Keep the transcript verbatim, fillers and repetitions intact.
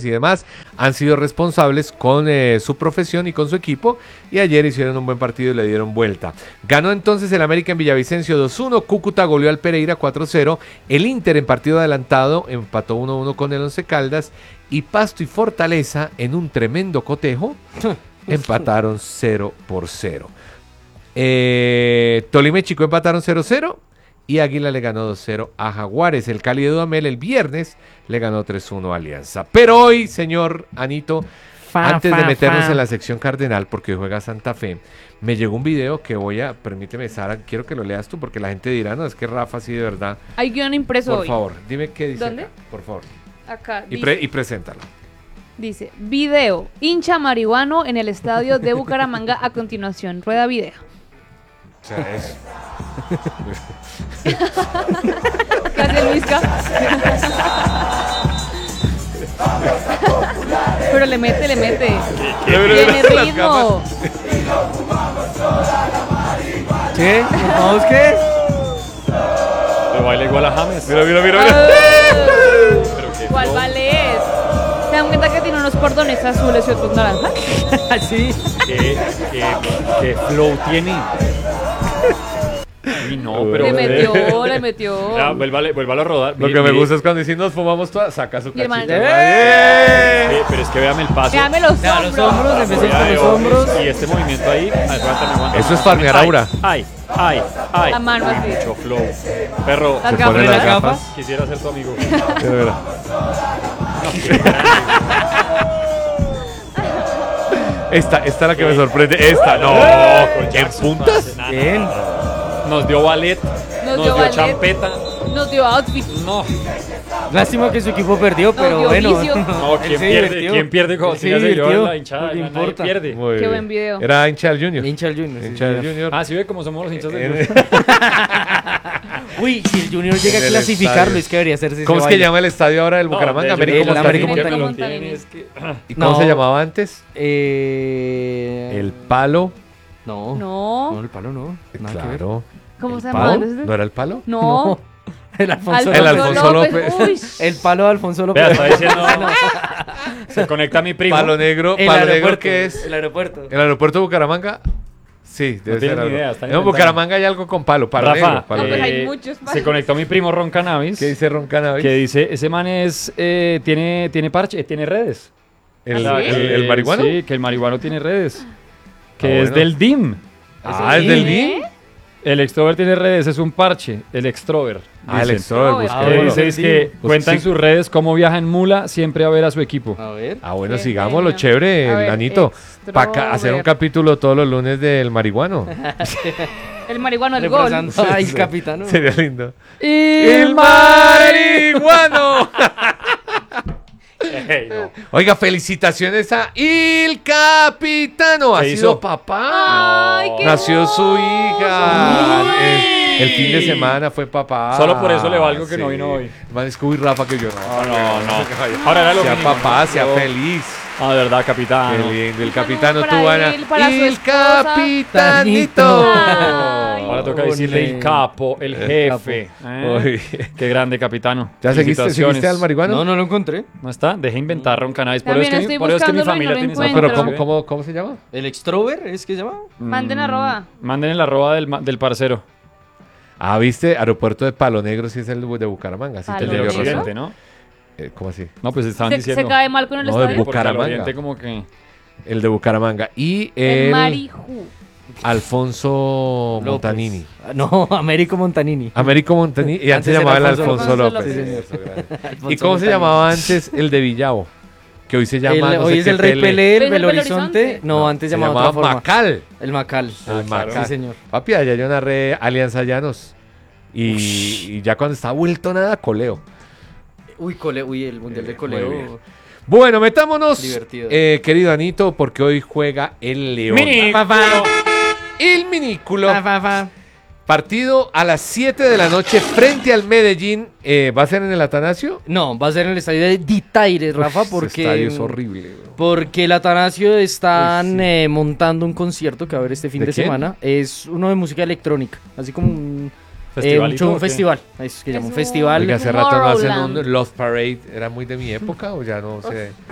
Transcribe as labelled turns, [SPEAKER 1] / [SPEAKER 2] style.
[SPEAKER 1] y demás, han sido responsables con eh, su profesión y con su equipo, y ayer hicieron un buen partido y le dieron vuelta. Ganó entonces el América en Villavicencio dos uno, Cúcuta goleó al Pereira cuatro cero, el Inter en partido adelantado empató uno uno con el Once Caldas, y Pasto y Fortaleza en un tremendo cotejo empataron cero por cero. Eh, Tolima y Chico empataron cero cero y Águila le ganó dos cero a Jaguares. El Cali de Dudamel el viernes le ganó tres uno a Alianza. Pero hoy, señor Anito, fa, antes fa, de meternos fa. en la sección cardenal, porque hoy juega Santa Fe, me llegó un video que voy a, permíteme, Sara, quiero que lo leas tú, porque la gente dirá, no, es que Rafa sí de verdad.
[SPEAKER 2] Hay guión impreso
[SPEAKER 1] Por
[SPEAKER 2] hoy.
[SPEAKER 1] favor, dime qué dice.
[SPEAKER 2] ¿Dónde?
[SPEAKER 1] Acá, por favor.
[SPEAKER 2] Acá.
[SPEAKER 1] Y, pre, y preséntalo.
[SPEAKER 2] Dice, video, hincha marihuano en el estadio de Bucaramanga a continuación. Rueda video.
[SPEAKER 1] O sea, es...
[SPEAKER 2] ¿Qué hace Luisca? Pero le mete, le mete. Tiene ritmo.
[SPEAKER 3] ¿Qué? ¿Vamos qué?
[SPEAKER 4] Pero baila igual a James.
[SPEAKER 1] Mira, mira, mira. mira.
[SPEAKER 2] Uh, ¿Cuál vale es? ¿Se dan cuenta que tiene unos cordones azules y otros naranjas?
[SPEAKER 3] Sí.
[SPEAKER 4] ¿Qué, qué, qué flow tiene? Uy, no, pero...
[SPEAKER 2] Le metió, le metió.
[SPEAKER 4] Ya, vuélvale, vuélvalo a rodar.
[SPEAKER 1] Lo que me gusta es cuando dicen nos fumamos todas, saca su
[SPEAKER 2] Mi
[SPEAKER 1] cachito.
[SPEAKER 4] ¡Eh! Sí, pero es que véame el paso.
[SPEAKER 2] Véame los
[SPEAKER 3] Ya,
[SPEAKER 2] hombros.
[SPEAKER 3] los hombros, empecé con los hombros.
[SPEAKER 4] Y este movimiento ahí... Aguántame, aguántame.
[SPEAKER 1] Eso es farmear aura.
[SPEAKER 4] Ay, ay, ay.
[SPEAKER 2] La mano así.
[SPEAKER 4] Mucho flow. Perro,
[SPEAKER 2] Las
[SPEAKER 1] Se
[SPEAKER 2] gafas.
[SPEAKER 1] pone las
[SPEAKER 3] las
[SPEAKER 1] gafas.
[SPEAKER 3] gafas.
[SPEAKER 4] quisiera ser tu amigo.
[SPEAKER 1] De verdad. Esta, esta es la que me sorprende. Esta, no. ¿En puntas?
[SPEAKER 3] Bien.
[SPEAKER 4] Nos dio ballet.
[SPEAKER 2] Nos
[SPEAKER 4] Nos
[SPEAKER 2] dio
[SPEAKER 4] dio
[SPEAKER 2] ballet.
[SPEAKER 4] champeta.
[SPEAKER 2] Nos dio outfit.
[SPEAKER 4] No.
[SPEAKER 3] Lástima que su equipo perdió, pero
[SPEAKER 2] dio
[SPEAKER 3] bueno.
[SPEAKER 2] vicio.
[SPEAKER 4] No,
[SPEAKER 3] Él
[SPEAKER 4] ¿quién
[SPEAKER 3] se
[SPEAKER 4] pierde?
[SPEAKER 3] divirtió.
[SPEAKER 4] ¿Quién pierde cuando
[SPEAKER 3] Él se
[SPEAKER 4] siga seguidor
[SPEAKER 3] divirtió.
[SPEAKER 4] la hinchada?
[SPEAKER 3] No le
[SPEAKER 4] Nadie
[SPEAKER 3] importa.
[SPEAKER 4] pierde.
[SPEAKER 1] Muy
[SPEAKER 2] Qué
[SPEAKER 1] bien.
[SPEAKER 2] buen video.
[SPEAKER 1] Era hincha del Junior.
[SPEAKER 3] Hincha del Junior. sí,
[SPEAKER 1] Hincha del
[SPEAKER 3] señor.
[SPEAKER 1] Junior.
[SPEAKER 4] Ah, ¿sí ve cómo somos los hinchas del
[SPEAKER 1] En-
[SPEAKER 4] Junior?
[SPEAKER 3] Uy, si el Junior llega
[SPEAKER 1] En
[SPEAKER 3] a
[SPEAKER 1] el
[SPEAKER 3] clasificarlo,
[SPEAKER 1] estadio.
[SPEAKER 3] es que debería hacerse
[SPEAKER 1] ¿Cómo
[SPEAKER 3] ese
[SPEAKER 1] es que
[SPEAKER 3] baile.
[SPEAKER 1] llama el estadio ahora del Bucaramanga?
[SPEAKER 4] No, de
[SPEAKER 1] Américo
[SPEAKER 4] hecho,
[SPEAKER 3] el Américo
[SPEAKER 1] Montanini.
[SPEAKER 3] Montanini.
[SPEAKER 4] Montanini, es que-
[SPEAKER 1] ¿Y cómo
[SPEAKER 3] No.
[SPEAKER 1] se llamaba antes?
[SPEAKER 3] Eh...
[SPEAKER 1] El palo.
[SPEAKER 3] No. No,
[SPEAKER 2] No.
[SPEAKER 3] el palo no. Nada que ver.
[SPEAKER 1] Claro.
[SPEAKER 2] ¿Cómo
[SPEAKER 1] ¿El
[SPEAKER 2] se
[SPEAKER 1] palo?
[SPEAKER 2] llama?
[SPEAKER 1] ¿No era el palo?
[SPEAKER 2] No.
[SPEAKER 3] El Alfonso
[SPEAKER 1] El
[SPEAKER 3] López.
[SPEAKER 1] Alfonso López.
[SPEAKER 2] Uy.
[SPEAKER 3] El palo de Alfonso López.
[SPEAKER 4] Vea, está diciendo... Se conecta mi primo.
[SPEAKER 1] Palo negro.
[SPEAKER 3] El
[SPEAKER 1] Palo negro,
[SPEAKER 3] aeropuerto.
[SPEAKER 1] ¿qué es?
[SPEAKER 3] El aeropuerto.
[SPEAKER 1] ¿El aeropuerto de Bucaramanga? Sí, debe
[SPEAKER 4] No
[SPEAKER 1] ser
[SPEAKER 4] tiene ni
[SPEAKER 1] algo.
[SPEAKER 4] idea, están
[SPEAKER 1] No, en
[SPEAKER 4] inventando.
[SPEAKER 1] Bucaramanga hay algo con palo. Palo
[SPEAKER 4] Rafa,
[SPEAKER 1] negro. Palo
[SPEAKER 2] No, pues
[SPEAKER 1] negro.
[SPEAKER 2] hay
[SPEAKER 4] eh,
[SPEAKER 2] muchos palos.
[SPEAKER 4] se conectó mi primo Ron Cannabis.
[SPEAKER 1] ¿Qué dice Ron Cannabis?
[SPEAKER 4] Que dice, ese man es, eh, tiene, tiene parche, tiene redes.
[SPEAKER 1] ¿El,
[SPEAKER 2] ¿Ah, sí?
[SPEAKER 1] el, el
[SPEAKER 4] Eh,
[SPEAKER 1] marihuano?
[SPEAKER 4] Sí, que el marihuano tiene redes. Que
[SPEAKER 1] Ah,
[SPEAKER 4] es
[SPEAKER 1] bueno.
[SPEAKER 4] del D I M.
[SPEAKER 1] Ah, ¿es del D I M?
[SPEAKER 4] El extrover tiene redes, es un parche. El extrover.
[SPEAKER 1] Ah, el
[SPEAKER 4] dicen.
[SPEAKER 1] extrover.
[SPEAKER 2] Ah,
[SPEAKER 4] Que
[SPEAKER 3] bueno.
[SPEAKER 4] dice es
[SPEAKER 3] Sí.
[SPEAKER 4] que
[SPEAKER 1] Pues
[SPEAKER 4] cuenta en
[SPEAKER 1] sí.
[SPEAKER 4] sus redes cómo viaja en mula siempre a ver a su equipo.
[SPEAKER 3] A ver.
[SPEAKER 1] Ah, bueno,
[SPEAKER 2] Qué
[SPEAKER 1] sigámoslo,
[SPEAKER 2] genio.
[SPEAKER 1] chévere,
[SPEAKER 2] A ver,
[SPEAKER 1] Anito. Para
[SPEAKER 2] extrover.
[SPEAKER 1] hacer un capítulo todos los lunes del marihuano.
[SPEAKER 2] El marihuano, el gol.
[SPEAKER 3] Reemplazando al capitano.
[SPEAKER 1] Sería lindo.
[SPEAKER 2] El
[SPEAKER 1] marihuano!
[SPEAKER 4] Ey, no.
[SPEAKER 1] Oiga, felicitaciones a Il Capitano. Ha
[SPEAKER 4] ¿Qué
[SPEAKER 1] sido
[SPEAKER 4] hizo?
[SPEAKER 1] papá.
[SPEAKER 2] Ay, qué
[SPEAKER 1] Nació su hija.
[SPEAKER 2] Uy.
[SPEAKER 1] El, el fin de semana fue papá.
[SPEAKER 4] Solo por eso le valgo que no vino hoy.
[SPEAKER 1] Man, es que uy, Rafa, que yo no.
[SPEAKER 4] No, no, no. Ahora era lo
[SPEAKER 1] Sea
[SPEAKER 4] mínimo,
[SPEAKER 1] papá,
[SPEAKER 4] ¿no?
[SPEAKER 1] sea
[SPEAKER 4] Yo-
[SPEAKER 1] feliz.
[SPEAKER 4] Ah, de verdad, capitán.
[SPEAKER 1] Qué
[SPEAKER 4] ¿no?
[SPEAKER 1] lindo. El
[SPEAKER 2] Un
[SPEAKER 1] capitano
[SPEAKER 2] saludo
[SPEAKER 1] tuvo
[SPEAKER 2] para
[SPEAKER 1] a
[SPEAKER 2] él, para su
[SPEAKER 1] Il
[SPEAKER 2] esposa.
[SPEAKER 1] Capitanito.
[SPEAKER 2] Ay.
[SPEAKER 4] Ahora toca decirle el capo, el jefe. ¿eh?
[SPEAKER 1] Uy.
[SPEAKER 4] Qué grande, capitano.
[SPEAKER 1] ¿Ya seguiste,
[SPEAKER 4] Felicitaciones.
[SPEAKER 1] seguiste al marihuano?
[SPEAKER 3] No, no lo encontré.
[SPEAKER 4] ¿No está? Deje inventar Ron Cannabis. Por eso es
[SPEAKER 2] También
[SPEAKER 4] que, mi,
[SPEAKER 2] estoy
[SPEAKER 4] por eso es que mi
[SPEAKER 2] buscándolo y no
[SPEAKER 4] familia
[SPEAKER 2] lo
[SPEAKER 4] tiene esa
[SPEAKER 1] No, pero
[SPEAKER 2] encuentro.
[SPEAKER 1] ¿cómo, cómo, ¿cómo se llama?
[SPEAKER 3] ¿El extrover es que se llama?
[SPEAKER 2] Manden arroba.
[SPEAKER 4] Manden el arroba del, ma- del parcero.
[SPEAKER 1] Ah, ¿viste? Aeropuerto de Palo Negro, sí es el de Bucaramanga. Sí, te
[SPEAKER 2] Palo
[SPEAKER 4] El
[SPEAKER 1] dio
[SPEAKER 4] del
[SPEAKER 2] Negro.
[SPEAKER 1] razón.
[SPEAKER 4] occidente, ¿no?
[SPEAKER 1] Eh, ¿Cómo así?
[SPEAKER 4] No, pues estaban
[SPEAKER 2] Se,
[SPEAKER 4] diciendo.
[SPEAKER 2] se cae mal con el
[SPEAKER 1] No, de
[SPEAKER 2] estadio.
[SPEAKER 4] Porque al
[SPEAKER 1] Bucaramanga.
[SPEAKER 4] oriente como que...
[SPEAKER 1] El de Bucaramanga. Y
[SPEAKER 2] El
[SPEAKER 1] el
[SPEAKER 2] Marijú.
[SPEAKER 1] Alfonso
[SPEAKER 3] López.
[SPEAKER 1] Montanini.
[SPEAKER 3] Ah, No, Américo Montanini.
[SPEAKER 1] Américo Montanini. Y antes
[SPEAKER 3] Antes
[SPEAKER 1] se llamaba el
[SPEAKER 3] era Alfonso
[SPEAKER 1] Alfonso
[SPEAKER 2] López.
[SPEAKER 1] López.
[SPEAKER 2] Sí,
[SPEAKER 3] señor.
[SPEAKER 1] Eso, gracias.
[SPEAKER 3] Alfonso
[SPEAKER 1] ¿Y cómo se
[SPEAKER 3] Montanini.
[SPEAKER 1] llamaba antes el de Villavo? Que hoy se llama.
[SPEAKER 3] El-
[SPEAKER 1] no sé
[SPEAKER 3] hoy es
[SPEAKER 1] qué
[SPEAKER 3] el Rey Pelé,
[SPEAKER 2] ¿Es
[SPEAKER 3] el
[SPEAKER 2] el
[SPEAKER 3] Belo
[SPEAKER 2] Belo
[SPEAKER 3] Horizonte.
[SPEAKER 2] Horizonte?
[SPEAKER 3] No, antes
[SPEAKER 1] Se
[SPEAKER 3] llamaba de
[SPEAKER 1] llamaba
[SPEAKER 3] otra forma.
[SPEAKER 1] Macal.
[SPEAKER 3] El Macal.
[SPEAKER 1] El Macal.
[SPEAKER 3] Sí, señor.
[SPEAKER 1] Papi, allá yo narré Alianza Llanos. Y, y ya cuando está vuelto nada, coleo.
[SPEAKER 3] Uy, cole, uy, el Mundial
[SPEAKER 1] Eh,
[SPEAKER 3] de
[SPEAKER 1] muy bien.
[SPEAKER 3] Coleo.
[SPEAKER 1] Bueno, metámonos,
[SPEAKER 3] Divertido.
[SPEAKER 1] eh, querido Anito, porque hoy juega el León.
[SPEAKER 4] Mini.
[SPEAKER 3] Pa, pa,
[SPEAKER 1] El Minículo.
[SPEAKER 3] pa, pa, pa.
[SPEAKER 1] Partido a las siete de la noche frente al Medellín. Eh, ¿Va a ser en el Atanasio?
[SPEAKER 3] No, va a ser en el estadio de Ditaire, Rafa,
[SPEAKER 1] Uf, ese
[SPEAKER 3] porque...
[SPEAKER 1] estadio es horrible. bro.
[SPEAKER 3] Porque el Atanasio están
[SPEAKER 1] Uy, sí.
[SPEAKER 3] eh, montando un concierto que va a haber este fin
[SPEAKER 1] ¿De
[SPEAKER 3] de,
[SPEAKER 1] quién?
[SPEAKER 3] semana. Es uno de música electrónica, así como un, eh, un,
[SPEAKER 4] ¿Festivalito
[SPEAKER 3] show,
[SPEAKER 4] o
[SPEAKER 3] un
[SPEAKER 4] qué?
[SPEAKER 3] festival. Es que
[SPEAKER 2] Es
[SPEAKER 3] llama un
[SPEAKER 2] un-
[SPEAKER 3] festival.
[SPEAKER 1] Oiga, hace rato no hacen un
[SPEAKER 2] Tomorrowland.
[SPEAKER 1] Love Parade. ¿Era muy de mi época o ya no sé?